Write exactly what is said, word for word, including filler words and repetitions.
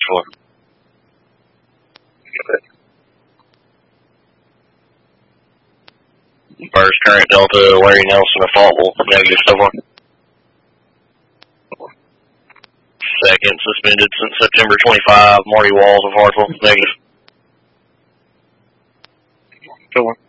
four. First current Delta, Larry Nelson of Faultville, negative so far. Second suspended since September twenty-fifth, Marty Walls of Hartsville, negative. So far.